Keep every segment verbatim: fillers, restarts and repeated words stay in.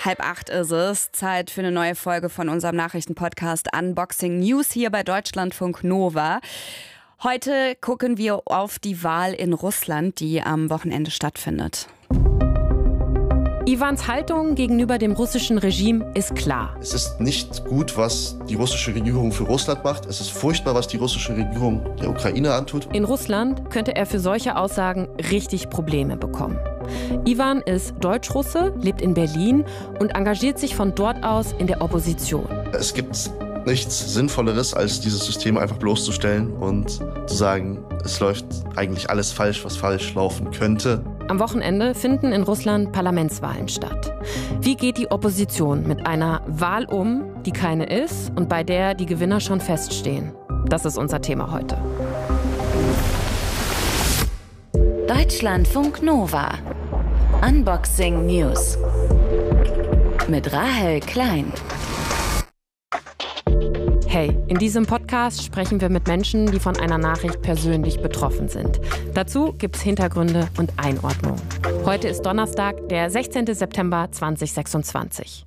Halb acht ist es. Zeit für eine neue Folge von unserem Nachrichtenpodcast Unboxing News hier bei Deutschlandfunk Nova. Heute gucken wir auf die Wahl in Russland, die am Wochenende stattfindet. Iwans Haltung gegenüber dem russischen Regime ist klar. Es ist nicht gut, was die russische Regierung für Russland macht. Es ist furchtbar, was die russische Regierung der Ukraine antut. In Russland könnte er für solche Aussagen richtig Probleme bekommen. Iwan ist Deutsch-Russe, lebt in Berlin und engagiert sich von dort aus in der Opposition. Es gibt nichts Sinnvolleres, als dieses System einfach bloßzustellen und zu sagen, es läuft eigentlich alles falsch, was falsch laufen könnte. Am Wochenende finden in Russland Parlamentswahlen statt. Wie geht die Opposition mit einer Wahl um, die keine ist und bei der die Gewinner schon feststehen? Das ist unser Thema heute. Deutschlandfunk Nova. Unboxing News. Mit Rahel Klein. Hey, in diesem Podcast sprechen wir mit Menschen, die von einer Nachricht persönlich betroffen sind. Dazu gibt's Hintergründe und Einordnung. Heute ist Donnerstag, der sechzehnten September zweitausendsechsundzwanzig.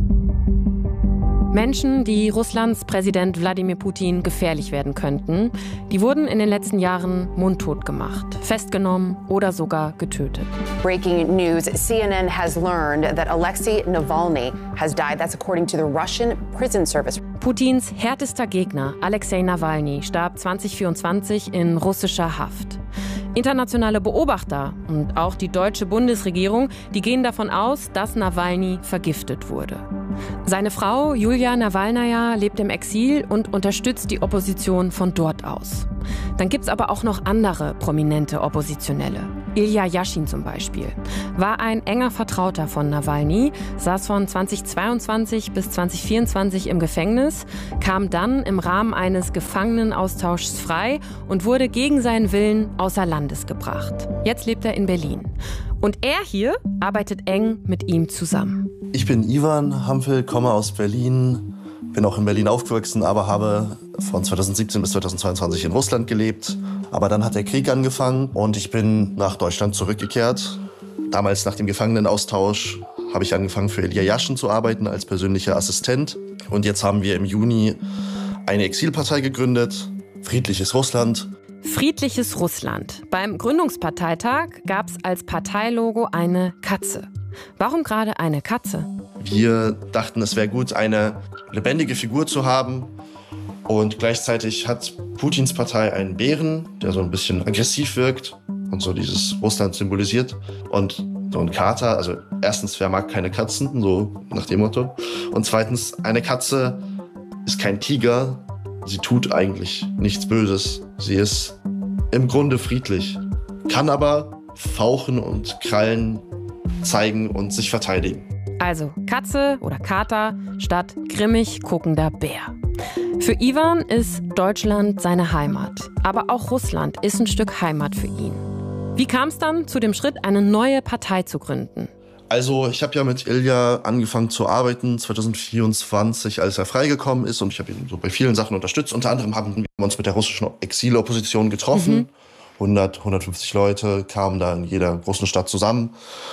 Menschen, die Russlands Präsident Wladimir Putin gefährlich werden könnten, die wurden in den letzten Jahren mundtot gemacht, festgenommen oder sogar getötet. Breaking news, C N N has learned that Alexei Navalny has died. That's according to the Russian Prison Service. Putins härtester Gegner, Alexei Nawalny, starb zweitausendvierundzwanzig in russischer Haft. Internationale Beobachter und auch die deutsche Bundesregierung, die gehen davon aus, dass Nawalny vergiftet wurde. Seine Frau Julia Nawalnaja lebt im Exil und unterstützt die Opposition von dort aus. Dann gibt's aber auch noch andere prominente Oppositionelle. Ilja Jaschin zum Beispiel. War ein enger Vertrauter von Nawalny, saß von zweitausendzweiundzwanzig bis zweitausendvierundzwanzig im Gefängnis, kam dann im Rahmen eines Gefangenenaustauschs frei und wurde gegen seinen Willen außer Landes gebracht. Jetzt lebt er in Berlin. Und er hier arbeitet eng mit ihm zusammen. Ich bin Iwan Hampel, komme aus Berlin, bin auch in Berlin aufgewachsen, aber habe von zweitausendsiebzehn bis zweitausendzweiundzwanzig in Russland gelebt. Aber dann hat der Krieg angefangen und ich bin nach Deutschland zurückgekehrt. Damals nach dem Gefangenenaustausch habe ich angefangen für Ilja Jaschin zu arbeiten als persönlicher Assistent. Und jetzt haben wir im Juni eine Exilpartei gegründet, Friedliches Russland. Friedliches Russland. Beim Gründungsparteitag gab es als Parteilogo eine Katze. Warum gerade eine Katze? Wir dachten, es wäre gut, eine lebendige Figur zu haben. Und gleichzeitig hat Putins Partei einen Bären, der so ein bisschen aggressiv wirkt und so dieses Russland symbolisiert. Und so ein Kater, also erstens, wer mag keine Katzen, so nach dem Motto. Und zweitens, eine Katze ist kein Tiger. Sie tut eigentlich nichts Böses. Sie ist im Grunde friedlich, kann aber fauchen und Krallen zeigen und sich verteidigen. Also Katze oder Kater statt grimmig guckender Bär. Für Iwan ist Deutschland seine Heimat. Aber auch Russland ist ein Stück Heimat für ihn. Wie kam es dann zu dem Schritt, eine neue Partei zu gründen? Also ich habe ja mit Ilja angefangen zu arbeiten, zweitausendvierundzwanzig, als er freigekommen ist. Und ich habe ihn so bei vielen Sachen unterstützt. Unter anderem haben wir uns mit der russischen Exilopposition getroffen. Mhm. hundert, hundertfünfzig Leute kamen da in jeder großen Stadt zusammen.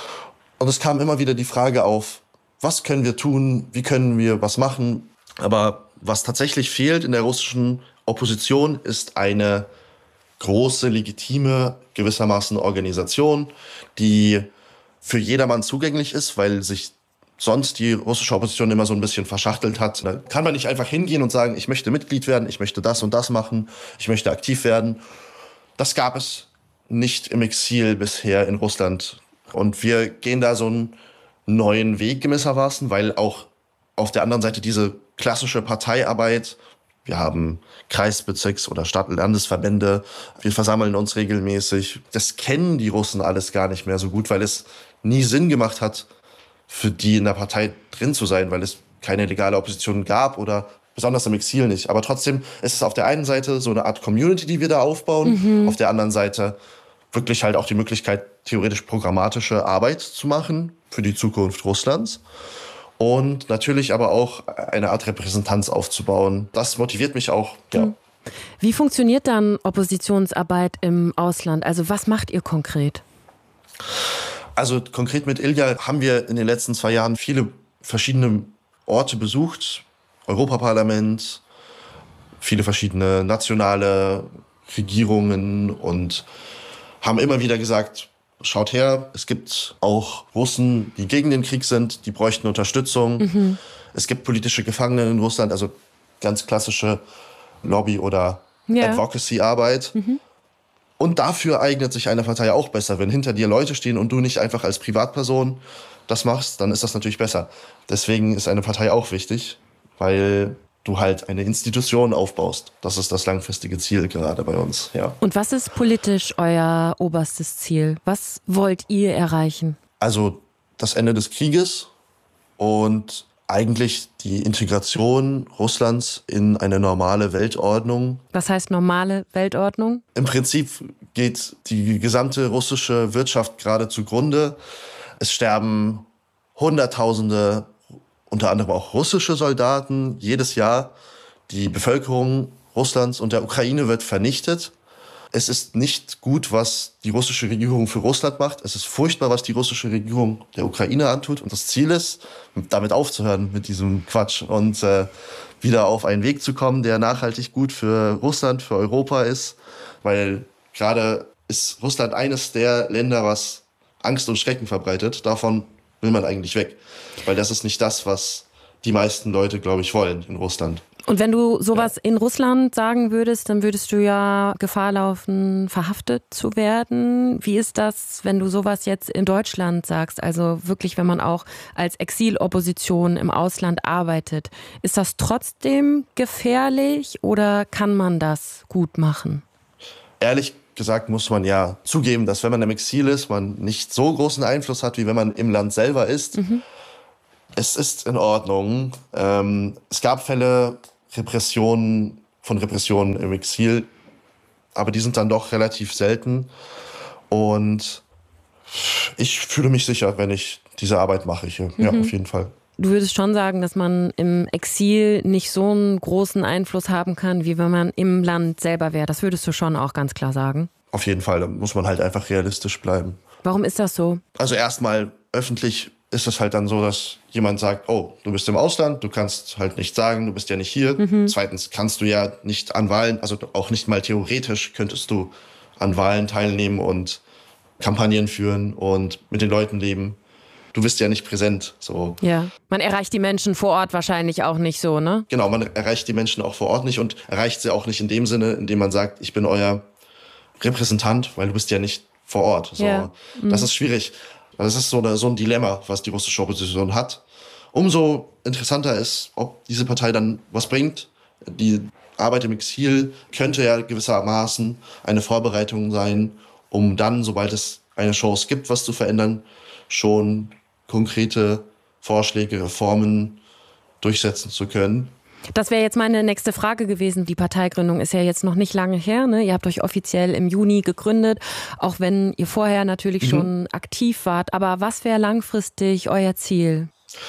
Und es kam immer wieder die Frage auf, was können wir tun, wie können wir was machen. Aber was tatsächlich fehlt in der russischen Opposition, ist eine große, legitime, gewissermaßen Organisation, die für jedermann zugänglich ist, weil sich sonst die russische Opposition immer so ein bisschen verschachtelt hat. Da kann man nicht einfach hingehen und sagen, ich möchte Mitglied werden, ich möchte das und das machen, ich möchte aktiv werden. Das gab es nicht im Exil bisher in Russland. Und wir gehen da so einen neuen Weg gewissermaßen, weil auch auf der anderen Seite diese klassische Parteiarbeit, wir haben Kreisbezirks- oder Stadt- und Landesverbände, wir versammeln uns regelmäßig. Das kennen die Russen alles gar nicht mehr so gut, weil es nie Sinn gemacht hat, für die in der Partei drin zu sein, weil es keine legale Opposition gab oder besonders im Exil nicht. Aber trotzdem ist es auf der einen Seite so eine Art Community, die wir da aufbauen, mhm. auf der anderen Seite wirklich halt auch die Möglichkeit, theoretisch programmatische Arbeit zu machen für die Zukunft Russlands. Und natürlich aber auch eine Art Repräsentanz aufzubauen. Das motiviert mich auch. Ja. Wie funktioniert dann Oppositionsarbeit im Ausland? Also was macht ihr konkret? Also konkret mit Ilja haben wir in den letzten zwei Jahren viele verschiedene Orte besucht, Europaparlament, viele verschiedene nationale Regierungen und haben immer wieder gesagt, schaut her, es gibt auch Russen, die gegen den Krieg sind, die bräuchten Unterstützung. Mhm. Es gibt politische Gefangene in Russland, also ganz klassische Lobby- oder ja. Advocacy-Arbeit. Mhm. Und dafür eignet sich eine Partei auch besser. Wenn hinter dir Leute stehen und du nicht einfach als Privatperson das machst, dann ist das natürlich besser. Deswegen ist eine Partei auch wichtig, weil du halt eine Institution aufbaust. Das ist das langfristige Ziel gerade bei uns. Ja. Und was ist politisch euer oberstes Ziel? Was wollt ihr erreichen? Also das Ende des Krieges und eigentlich die Integration Russlands in eine normale Weltordnung. Was heißt normale Weltordnung? Im Prinzip geht die gesamte russische Wirtschaft gerade zugrunde. Es sterben Hunderttausende, unter anderem auch russische Soldaten, jedes Jahr. Die Bevölkerung Russlands und der Ukraine wird vernichtet. Es ist nicht gut, was die russische Regierung für Russland macht. Es ist furchtbar, was die russische Regierung der Ukraine antut. Und das Ziel ist, damit aufzuhören mit diesem Quatsch und äh, wieder auf einen Weg zu kommen, der nachhaltig gut für Russland, für Europa ist. Weil gerade ist Russland eines der Länder, was Angst und Schrecken verbreitet. Davon will man eigentlich weg. Weil das ist nicht das, was die meisten Leute, glaube ich, wollen in Russland. Und wenn du sowas ja. in Russland sagen würdest, dann würdest du ja Gefahr laufen, verhaftet zu werden. Wie ist das, wenn du sowas jetzt in Deutschland sagst? Also wirklich, wenn man auch als Exilopposition im Ausland arbeitet. Ist das trotzdem gefährlich oder kann man das gut machen? Ehrlich gesagt muss man ja zugeben, dass wenn man im Exil ist, man nicht so großen Einfluss hat, wie wenn man im Land selber ist. Mhm. Es ist in Ordnung. Ähm, es gab Fälle Repressionen, von Repressionen im Exil, aber die sind dann doch relativ selten. Und ich fühle mich sicher, wenn ich diese Arbeit mache hier. Mhm. Ja, auf jeden Fall. Du würdest schon sagen, dass man im Exil nicht so einen großen Einfluss haben kann, wie wenn man im Land selber wäre. Das würdest du schon auch ganz klar sagen. Auf jeden Fall, da muss man halt einfach realistisch bleiben. Warum ist das so? Also erstmal öffentlich ist es halt dann so, dass jemand sagt, oh, du bist im Ausland, du kannst halt nicht sagen, du bist ja nicht hier. Mhm. Zweitens kannst du ja nicht an Wahlen, also auch nicht mal theoretisch könntest du an Wahlen teilnehmen und Kampagnen führen und mit den Leuten leben. Du bist ja nicht präsent. So. Ja, man erreicht die Menschen vor Ort wahrscheinlich auch nicht so, ne? Genau, man erreicht die Menschen auch vor Ort nicht und erreicht sie auch nicht in dem Sinne, indem man sagt, ich bin euer Repräsentant, weil du bist ja nicht vor Ort. So. Ja. Mhm. Das ist schwierig. Das ist so, eine, so ein Dilemma, was die russische Opposition hat. Umso interessanter ist, ob diese Partei dann was bringt. Die Arbeit im Exil könnte ja gewissermaßen eine Vorbereitung sein, um dann, sobald es eine Chance gibt, was zu verändern, schon konkrete Vorschläge, Reformen durchsetzen zu können. Das wäre jetzt meine nächste Frage gewesen. Die Parteigründung ist ja jetzt noch nicht lange her, ne? Ihr habt euch offiziell im Juni gegründet, auch wenn ihr vorher natürlich mhm. schon aktiv wart. Aber was wäre langfristig euer Ziel?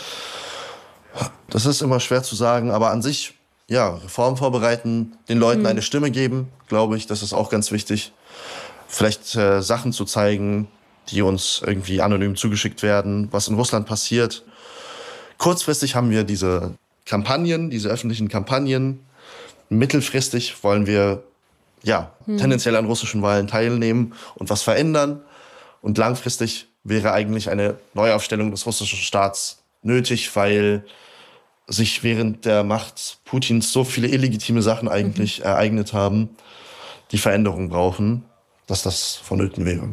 Das ist immer schwer zu sagen, aber an sich, ja, Reform vorbereiten, den Leuten mhm. eine Stimme geben, glaube ich, das ist auch ganz wichtig. Vielleicht äh, Sachen zu zeigen, die uns irgendwie anonym zugeschickt werden, was in Russland passiert. Kurzfristig haben wir diese Kampagnen, diese öffentlichen Kampagnen. Mittelfristig wollen wir ja hm. tendenziell an russischen Wahlen teilnehmen und was verändern. Und langfristig wäre eigentlich eine Neuaufstellung des russischen Staats nötig, weil sich während der Macht Putins so viele illegitime Sachen eigentlich mhm. ereignet haben, die Veränderung brauchen, dass das vonnöten wäre.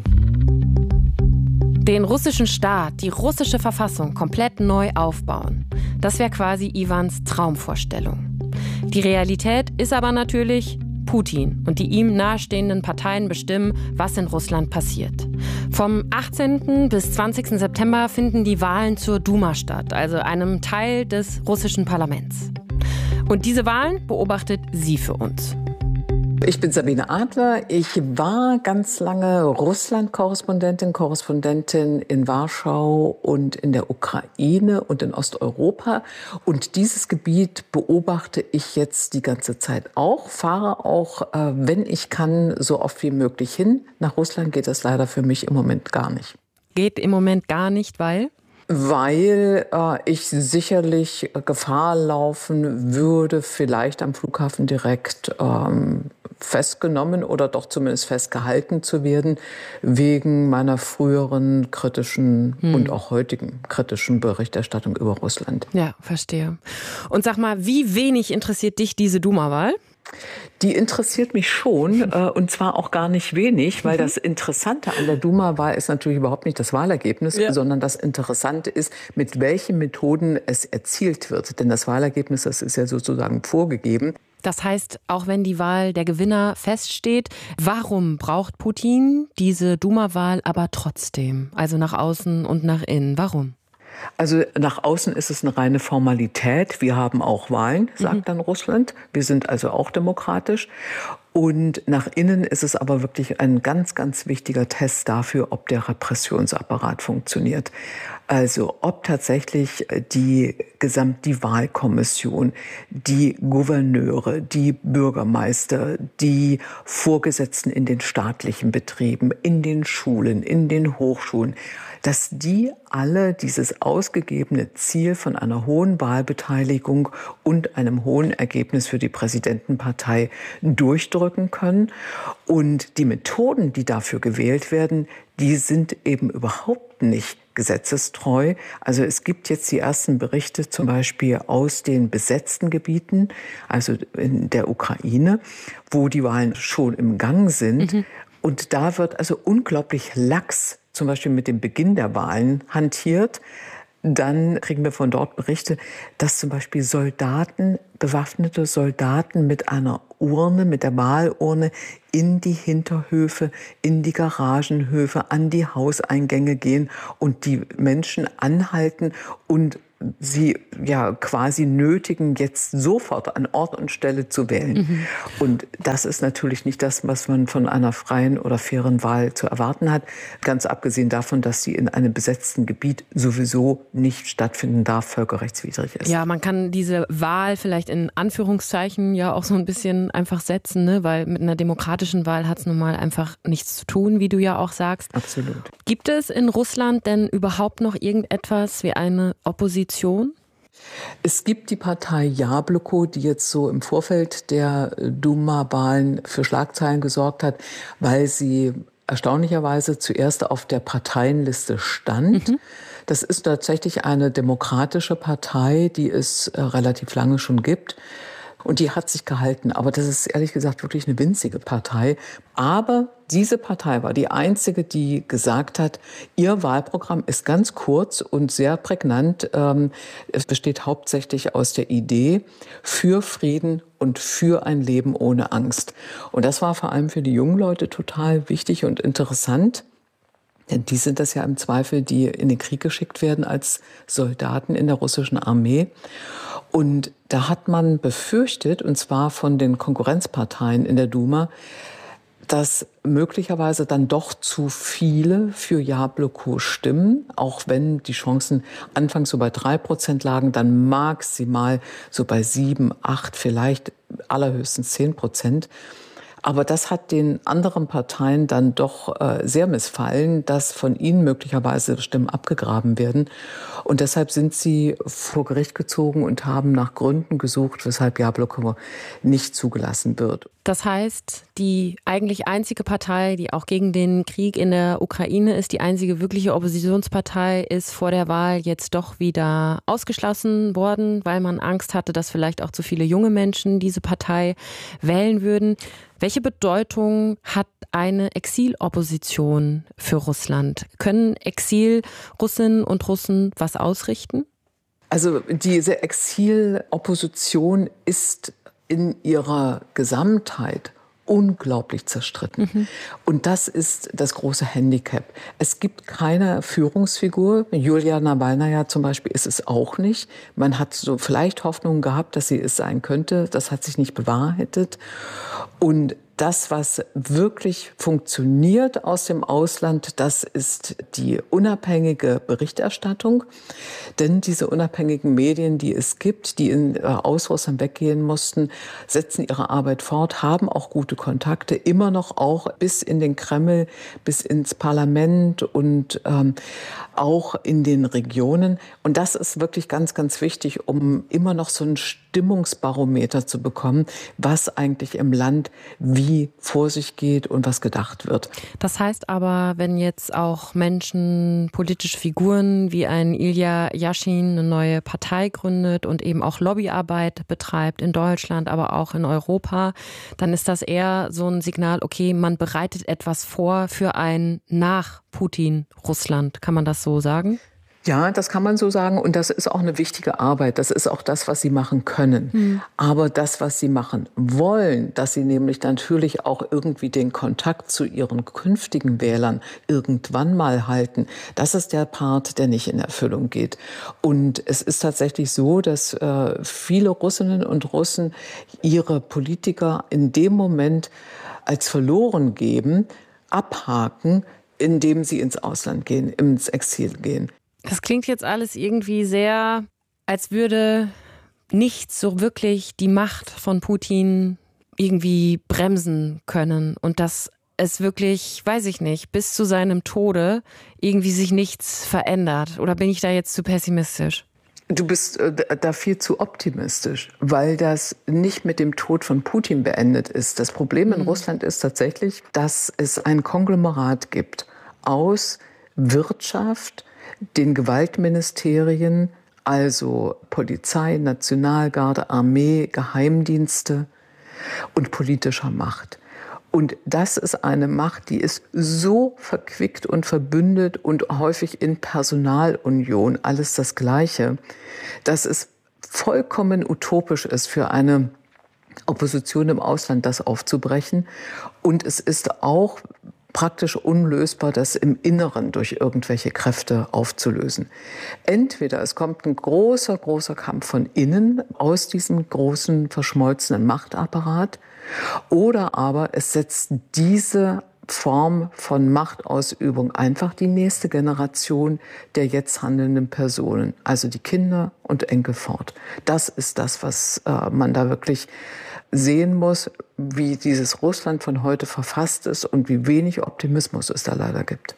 Den russischen Staat, die russische Verfassung komplett neu aufbauen. Das wäre quasi Iwans Traumvorstellung. Die Realität ist aber natürlich, Putin und die ihm nahestehenden Parteien bestimmen, was in Russland passiert. Vom achtzehnten bis zwanzigsten September finden die Wahlen zur Duma statt, also einem Teil des russischen Parlaments. Und diese Wahlen beobachtet sie für uns. Ich bin Sabine Adler. Ich war ganz lange Russland-Korrespondentin, Korrespondentin in Warschau und in der Ukraine und in Osteuropa. Und dieses Gebiet beobachte ich jetzt die ganze Zeit auch, fahre auch, wenn ich kann, so oft wie möglich hin. Nach Russland geht das leider für mich im Moment gar nicht. Geht im Moment gar nicht, weil? Weil äh, ich sicherlich Gefahr laufen würde, vielleicht am Flughafen direkt ähm, festgenommen oder doch zumindest festgehalten zu werden, wegen meiner früheren kritischen hm. und auch heutigen kritischen Berichterstattung über Russland. Ja, verstehe. Und sag mal, wie wenig interessiert dich diese Duma-Wahl? Die interessiert mich schon, äh, und zwar auch gar nicht wenig, weil das Interessante an der Duma-Wahl ist natürlich überhaupt nicht das Wahlergebnis, ja. sondern das Interessante ist, mit welchen Methoden es erzielt wird. Denn das Wahlergebnis, das ist ja sozusagen vorgegeben. Das heißt, auch wenn die Wahl der Gewinner feststeht, warum braucht Putin diese Duma-Wahl aber trotzdem? Also nach außen und nach innen. Warum? Also nach außen ist es eine reine Formalität. Wir haben auch Wahlen, sagt mhm. dann Russland. Wir sind also auch demokratisch. Und nach innen ist es aber wirklich ein ganz, ganz wichtiger Test dafür, ob der Repressionsapparat funktioniert. Also ob tatsächlich die Gesamt, die Wahlkommission, die Gouverneure, die Bürgermeister, die Vorgesetzten in den staatlichen Betrieben, in den Schulen, in den Hochschulen, dass die alle dieses ausgegebene Ziel von einer hohen Wahlbeteiligung und einem hohen Ergebnis für die Präsidentenpartei durchdrücken können. Und die Methoden, die dafür gewählt werden, die sind eben überhaupt nicht gesetzestreu. Also es gibt jetzt die ersten Berichte zum Beispiel aus den besetzten Gebieten, also in der Ukraine, wo die Wahlen schon im Gang sind. Mhm. Und da wird also unglaublich lax zum Beispiel mit dem Beginn der Wahlen hantiert. Dann kriegen wir von dort Berichte, dass zum Beispiel Soldaten, bewaffnete Soldaten mit einer Urne, mit der Wahlurne in die Hinterhöfe, in die Garagenhöfe, an die Hauseingänge gehen und die Menschen anhalten und sie ja quasi nötigen, jetzt sofort an Ort und Stelle zu wählen. Mhm. Und das ist natürlich nicht das, was man von einer freien oder fairen Wahl zu erwarten hat. Ganz abgesehen davon, dass sie in einem besetzten Gebiet sowieso nicht stattfinden darf, völkerrechtswidrig ist. Ja, man kann diese Wahl vielleicht in Anführungszeichen ja auch so ein bisschen einfach setzen, ne? Weil mit einer demokratischen Wahl hat es nun mal einfach nichts zu tun, wie du ja auch sagst. Absolut. Gibt es in Russland denn überhaupt noch irgendetwas wie eine Opposition? Es gibt die Partei Jabloko, die jetzt so im Vorfeld der Duma-Wahlen für Schlagzeilen gesorgt hat, weil sie erstaunlicherweise zuerst auf der Parteienliste stand. Mhm. Das ist tatsächlich eine demokratische Partei, die es äh, relativ lange schon gibt. Und die hat sich gehalten. Aber das ist ehrlich gesagt wirklich eine winzige Partei. Aber diese Partei war die einzige, die gesagt hat, ihr Wahlprogramm ist ganz kurz und sehr prägnant. Es besteht hauptsächlich aus der Idee für Frieden und für ein Leben ohne Angst. Und das war vor allem für die jungen Leute total wichtig und interessant. Denn die sind das ja im Zweifel, die in den Krieg geschickt werden als Soldaten in der russischen Armee. Und da hat man befürchtet, und zwar von den Konkurrenzparteien in der Duma, dass möglicherweise dann doch zu viele für Jabloko stimmen, auch wenn die Chancen anfangs so bei drei Prozent lagen, dann maximal so bei sieben, acht, vielleicht allerhöchstens zehn Prozent. Aber das hat den anderen Parteien dann doch äh, sehr missfallen, dass von ihnen möglicherweise Stimmen abgegraben werden. Und deshalb sind sie vor Gericht gezogen und haben nach Gründen gesucht, weshalb Jabloko nicht zugelassen wird. Das heißt, die eigentlich einzige Partei, die auch gegen den Krieg in der Ukraine ist, die einzige wirkliche Oppositionspartei, ist vor der Wahl jetzt doch wieder ausgeschlossen worden, weil man Angst hatte, dass vielleicht auch zu viele junge Menschen diese Partei wählen würden. Welche Bedeutung hat eine Exilopposition für Russland? Können Exilrussinnen und Russen was ausrichten? Also diese Exilopposition ist in ihrer Gesamtheit unglaublich zerstritten. Mhm. Und das ist das große Handicap. Es gibt keine Führungsfigur. Julia Nawalnaja zum Beispiel ist es auch nicht. Man hat so vielleicht Hoffnung gehabt, dass sie es sein könnte. Das hat sich nicht bewahrheitet. Und Das, was wirklich funktioniert aus dem Ausland, das ist die unabhängige Berichterstattung. Denn diese unabhängigen Medien, die es gibt, die in, äh, aus Russland weggehen mussten, setzen ihre Arbeit fort, haben auch gute Kontakte, immer noch auch bis in den Kreml, bis ins Parlament und ähm, auch in den Regionen. Und das ist wirklich ganz, ganz wichtig, um immer noch so ein Stimmungsbarometer zu bekommen, was eigentlich im Land wie vor sich geht und was gedacht wird. Das heißt aber, wenn jetzt auch Menschen, politische Figuren wie ein Ilya Yashin eine neue Partei gründet und eben auch Lobbyarbeit betreibt in Deutschland, aber auch in Europa, dann ist das eher so ein Signal, okay, man bereitet etwas vor für ein Nach-Putin-Russland. Kann man das so sagen? Ja, das kann man so sagen. Und das ist auch eine wichtige Arbeit. Das ist auch das, was sie machen können. Mhm. Aber das, was sie machen wollen, dass sie nämlich natürlich auch irgendwie den Kontakt zu ihren künftigen Wählern irgendwann mal halten, das ist der Part, der nicht in Erfüllung geht. Und es ist tatsächlich so, dass äh, viele Russinnen und Russen ihre Politiker in dem Moment als verloren geben, abhaken, indem sie ins Ausland gehen, ins Exil gehen. Das klingt jetzt alles irgendwie sehr, als würde nichts so wirklich die Macht von Putin irgendwie bremsen können und dass es wirklich, weiß ich nicht, bis zu seinem Tode irgendwie sich nichts verändert. Oder bin ich da jetzt zu pessimistisch? Du bist äh, da viel zu optimistisch, weil das nicht mit dem Tod von Putin beendet ist. Das Problem in mhm. Russland ist tatsächlich, dass es ein Konglomerat gibt aus Wirtschaft, den Gewaltministerien, also Polizei, Nationalgarde, Armee, Geheimdienste und politischer Macht. Und das ist eine Macht, die ist so verquickt und verbündet und häufig in Personalunion, alles das Gleiche, dass es vollkommen utopisch ist für eine Opposition im Ausland, das aufzubrechen. Und es ist auch praktisch unlösbar, das im Inneren durch irgendwelche Kräfte aufzulösen. Entweder es kommt ein großer, großer Kampf von innen aus diesem großen, verschmolzenen Machtapparat, oder aber es setzt diese Form von Machtausübung einfach die nächste Generation der jetzt handelnden Personen, also die Kinder und Enkel fort. Das ist das, was äh, man da wirklich sehen muss, wie dieses Russland von heute verfasst ist und wie wenig Optimismus es da leider gibt.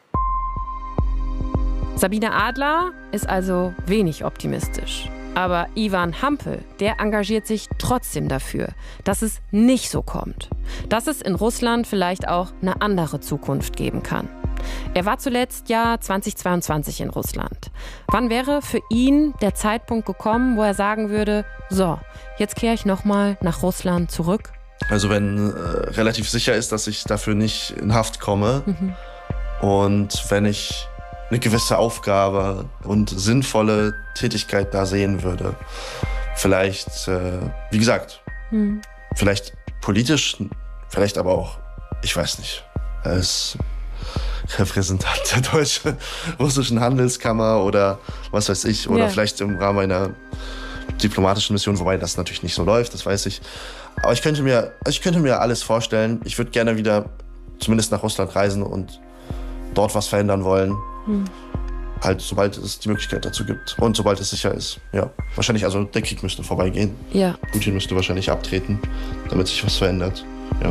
Sabine Adler ist also wenig optimistisch. Aber Ivan Hampel, der engagiert sich trotzdem dafür, dass es nicht so kommt. Dass es in Russland vielleicht auch eine andere Zukunft geben kann. Er war zuletzt ja zweitausendzweiundzwanzig in Russland. Wann wäre für ihn der Zeitpunkt gekommen, wo er sagen würde, so, jetzt kehre ich nochmal nach Russland zurück? Also wenn äh, relativ sicher ist, dass ich dafür nicht in Haft komme mhm. und wenn ich eine gewisse Aufgabe und sinnvolle Tätigkeit da sehen würde. Vielleicht, äh, wie gesagt, hm. vielleicht politisch, vielleicht aber auch, ich weiß nicht, als Repräsentant der deutsch-russischen Handelskammer oder was weiß ich, oder yeah. vielleicht im Rahmen einer diplomatischen Mission, wobei das natürlich nicht so läuft, das weiß ich. Aber ich könnte mir, ich könnte mir alles vorstellen. Ich würde gerne wieder zumindest nach Russland reisen und dort was verändern wollen. Hm. Halt, sobald es die Möglichkeit dazu gibt und sobald es sicher ist. Ja, wahrscheinlich, also der Krieg müsste vorbeigehen. Ja. Putin müsste wahrscheinlich abtreten, damit sich was verändert. Ja.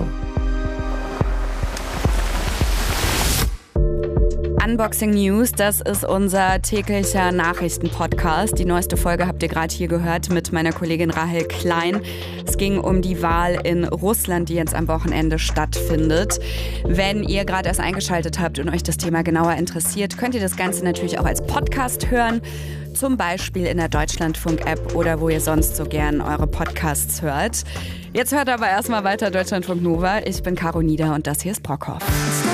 Unboxing News, das ist unser täglicher Nachrichtenpodcast. Die neueste Folge habt ihr gerade hier gehört mit meiner Kollegin Rahel Klein. Es ging um die Wahl in Russland, die jetzt am Wochenende stattfindet. Wenn ihr gerade erst eingeschaltet habt und euch das Thema genauer interessiert, könnt ihr das Ganze natürlich auch als Podcast hören. Zum Beispiel in der Deutschlandfunk-App oder wo ihr sonst so gern eure Podcasts hört. Jetzt hört aber erstmal weiter Deutschlandfunk Nova. Ich bin Caro Nieder und das hier ist Brockhoff.